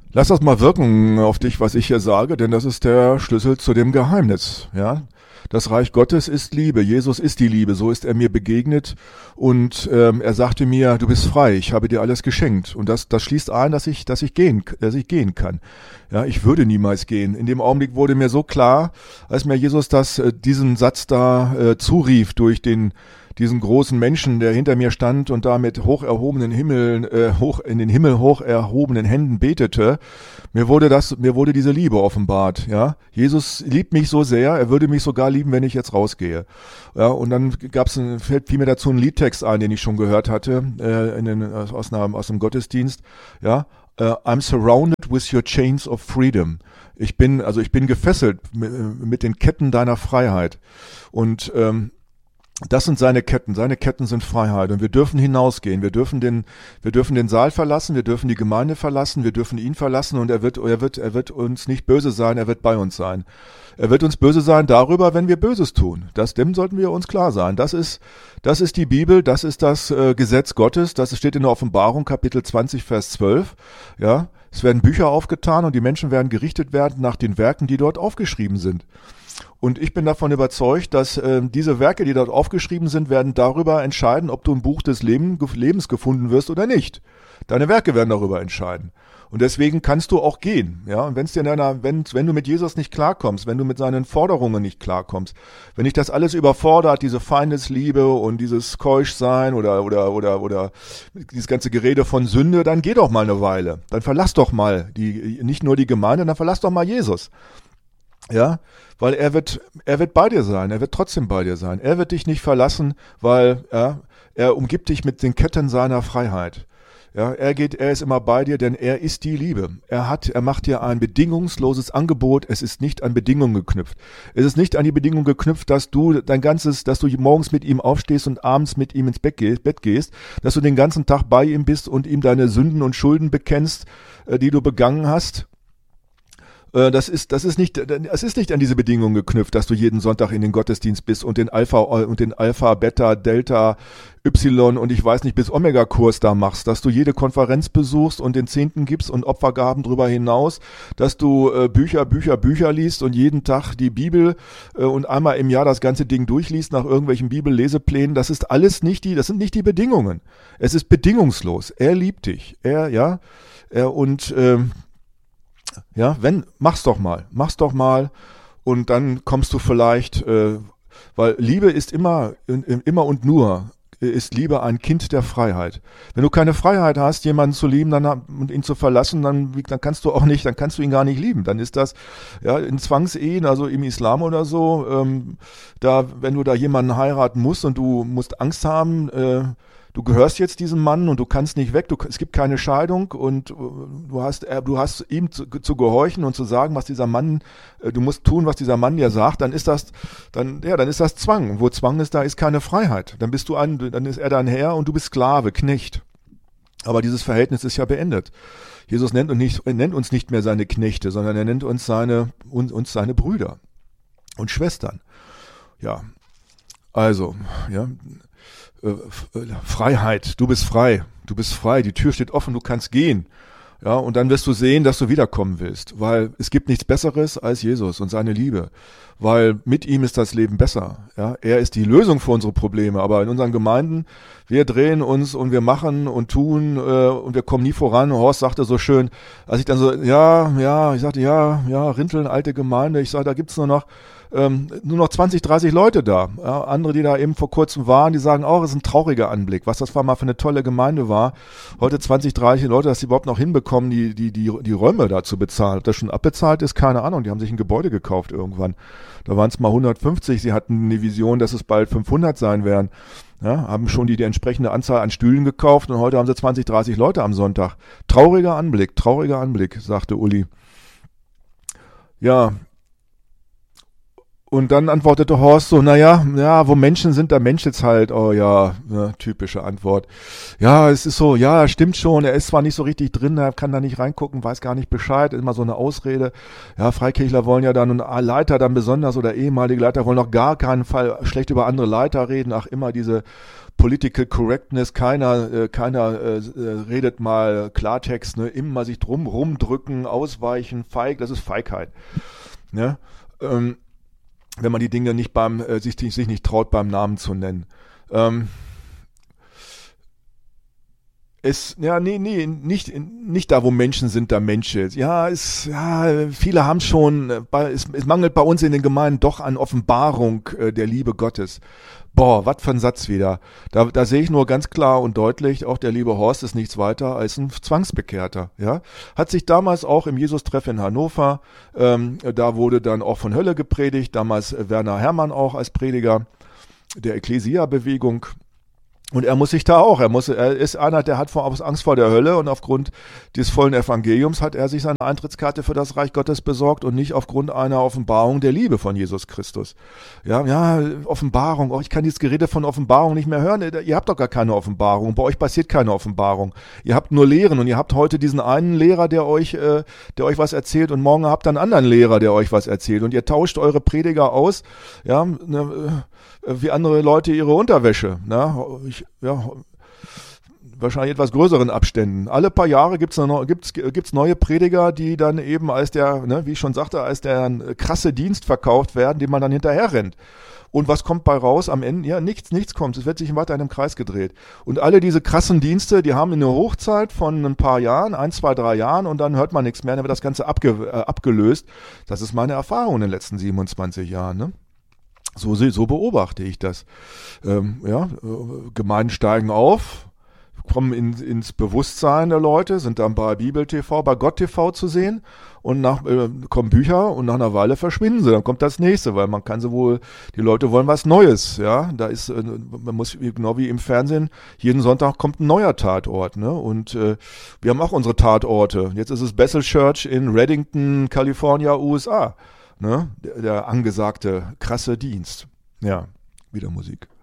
Lass das mal wirken auf dich, was ich hier sage, denn das ist der Schlüssel zu dem Geheimnis, ja. Das Reich Gottes ist Liebe. Jesus ist die Liebe. So ist er mir begegnet und er sagte mir: Du bist frei. Ich habe dir alles geschenkt. Und das schließt ein, dass ich gehen kann. Ja, ich würde niemals gehen. In dem Augenblick wurde mir so klar, als mir Jesus diesen Satz da zurief durch diesen großen Menschen, der hinter mir stand und da mit hoch in den Himmel hoch erhobenen Händen betete. Mir wurde diese Liebe offenbart, ja. Jesus liebt mich so sehr, er würde mich sogar lieben, wenn ich jetzt rausgehe. Ja, und dann fiel mir dazu ein Liedtext ein, den ich schon gehört hatte, aus dem Gottesdienst, ja. I'm surrounded with your chains of freedom. Ich bin gefesselt mit den Ketten deiner Freiheit. Und das sind seine Ketten. Seine Ketten sind Freiheit. Und wir dürfen hinausgehen. Wir dürfen den Saal verlassen. Wir dürfen die Gemeinde verlassen. Wir dürfen ihn verlassen. Und er wird uns nicht böse sein. Er wird bei uns sein. Er wird uns böse sein darüber, wenn wir Böses tun. Dem sollten wir uns klar sein. Das ist die Bibel. Das ist das Gesetz Gottes. Das steht in der Offenbarung, Kapitel 20, Vers 12. Ja. Es werden Bücher aufgetan und die Menschen werden gerichtet werden nach den Werken, die dort aufgeschrieben sind. Und ich bin davon überzeugt, dass diese Werke, die dort aufgeschrieben sind, werden darüber entscheiden, ob du im Buch des Lebens gefunden wirst oder nicht. Deine Werke werden darüber entscheiden. Und deswegen kannst du auch gehen. Ja, und wenn du mit Jesus nicht klarkommst, wenn du mit seinen Forderungen nicht klarkommst, wenn dich das alles überfordert, diese Feindesliebe und dieses Keuschsein oder dieses ganze Gerede von Sünde, dann geh doch mal eine Weile. Dann verlass doch mal nicht nur die Gemeinde, dann verlass doch mal Jesus. Ja, weil er wird bei dir sein, er wird trotzdem bei dir sein. Er wird dich nicht verlassen, weil er umgibt dich mit den Ketten seiner Freiheit. Ja, er ist immer bei dir, denn er ist die Liebe. Er macht dir ein bedingungsloses Angebot. Es ist nicht an Bedingungen geknüpft. Es ist nicht an die Bedingung geknüpft, dass du morgens mit ihm aufstehst und abends mit ihm ins Bett gehst, dass du den ganzen Tag bei ihm bist und ihm deine Sünden und Schulden bekennst, die du begangen hast. Es ist nicht an diese Bedingungen geknüpft, dass du jeden Sonntag in den Gottesdienst bist und den Alpha, Beta, Delta, Y und ich weiß nicht bis Omega-Kurs da machst, dass du jede Konferenz besuchst und den Zehnten gibst und Opfergaben drüber hinaus, dass du Bücher liest und jeden Tag die Bibel und einmal im Jahr das ganze Ding durchliest nach irgendwelchen Bibelleseplänen. Das sind nicht die Bedingungen. Es ist bedingungslos. Er liebt dich. Mach's doch mal und dann kommst du vielleicht, weil Liebe ist immer und nur, ist Liebe ein Kind der Freiheit. Wenn du keine Freiheit hast, jemanden zu lieben und ihn zu verlassen, dann kannst du ihn gar nicht lieben. Dann ist das, ja, in Zwangsehen, also im Islam oder so, wenn du da jemanden heiraten musst und du musst Angst haben, du gehörst jetzt diesem Mann und du kannst nicht weg, es gibt keine Scheidung und du hast ihm zu gehorchen und zu sagen, was dieser Mann, du musst tun, was dieser Mann dir sagt, dann ist das Zwang. Wo Zwang ist, da ist keine Freiheit. Dann ist er dein Herr und du bist Sklave, Knecht. Aber dieses Verhältnis ist ja beendet. Jesus nennt uns nicht mehr seine Knechte, sondern er nennt uns seine Brüder und Schwestern. Ja, also, ja, Freiheit, du bist frei, die Tür steht offen, du kannst gehen. Ja, und dann wirst du sehen, dass du wiederkommen willst, weil es gibt nichts Besseres als Jesus und seine Liebe, weil mit ihm ist das Leben besser. Ja, er ist die Lösung für unsere Probleme, aber in unseren Gemeinden, wir drehen uns und wir machen und tun und wir kommen nie voran. Horst sagte so schön, als ich dann so, ich sagte, Rinteln, alte Gemeinde, ich sage, da gibt's nur noch 20, 30 Leute da. Ja, andere, die da eben vor kurzem waren, die sagen auch, es ist ein trauriger Anblick, was das mal für eine tolle Gemeinde war. Heute 20, 30 Leute, dass sie überhaupt noch hinbekommen, die Räume da zu bezahlen. Ob das schon abbezahlt ist, keine Ahnung. Die haben sich ein Gebäude gekauft irgendwann. Da waren es mal 150. Sie hatten eine Vision, dass es bald 500 sein werden. Ja, haben schon die entsprechende Anzahl an Stühlen gekauft und heute haben sie 20, 30 Leute am Sonntag. Trauriger Anblick, sagte Uli. Ja, Und dann antwortete Horst so, naja, ja, wo Menschen sind, da menschelt's halt. Oh ja, ne, typische Antwort. Ja, es ist so, ja, stimmt schon, er ist zwar nicht so richtig drin, er kann da nicht reingucken, weiß gar nicht Bescheid, immer so eine Ausrede. Ja, Freikirchler wollen ja dann, und Leiter dann besonders oder ehemalige Leiter wollen auf gar keinen Fall schlecht über andere Leiter reden. Ach, immer diese Political Correctness, keiner redet mal Klartext, ne, immer sich rumdrücken, ausweichen, feig, das ist Feigheit. Ne? Wenn man die Dinge nicht sich nicht traut, beim Namen zu nennen. Nicht da, wo Menschen sind, da Menschelt. Viele haben schon, es mangelt bei uns in den Gemeinden doch an Offenbarung der Liebe Gottes. Boah, was für ein Satz wieder. Da sehe ich nur ganz klar und deutlich, auch der liebe Horst ist nichts weiter als ein Zwangsbekehrter. Ja, hat sich damals auch im Jesus-Treff in Hannover, da wurde dann auch von Hölle gepredigt, damals Werner Herrmann auch als Prediger der Ekklesia-Bewegung. Und er muss sich da auch, er ist einer, der hat Angst vor der Hölle, und aufgrund des vollen Evangeliums hat er sich seine Eintrittskarte für das Reich Gottes besorgt und nicht aufgrund einer Offenbarung der Liebe von Jesus Christus. Ja, Offenbarung, ich kann dieses Gerede von Offenbarung nicht mehr hören. Ihr habt doch gar keine Offenbarung, bei euch passiert keine Offenbarung. Ihr habt nur Lehren, und ihr habt heute diesen einen Lehrer, der euch was erzählt, und morgen habt ihr einen anderen Lehrer, der euch was erzählt, und ihr tauscht eure Prediger aus, ja, wie andere Leute ihre Unterwäsche. Wahrscheinlich etwas größeren Abständen. Alle paar Jahre gibt's neue Prediger, die dann eben als der, wie ich schon sagte, als der krasse Dienst verkauft werden, dem man dann hinterher rennt. Und was kommt bei raus am Ende? Ja, nichts kommt. Es wird sich weiter in einem Kreis gedreht. Und alle diese krassen Dienste, die haben eine Hochzeit von ein paar Jahren, 1, 2, 3 Jahren, und dann hört man nichts mehr, dann wird das Ganze abgelöst. Das ist meine Erfahrung in den letzten 27 Jahren, ne? So beobachte ich das. Gemeinden steigen auf, kommen ins Bewusstsein der Leute, sind dann bei Bibel TV, bei Gott TV zu sehen, und kommen Bücher, und nach einer Weile verschwinden sie. Dann kommt das nächste, weil die Leute wollen was Neues. Ja, man muss, genau wie im Fernsehen, jeden Sonntag kommt ein neuer Tatort. Ne? Und wir haben auch unsere Tatorte. Jetzt ist es Bethel Church in Reddington, California, USA. Ne? Der angesagte krasse Dienst. Ja, wieder Musik.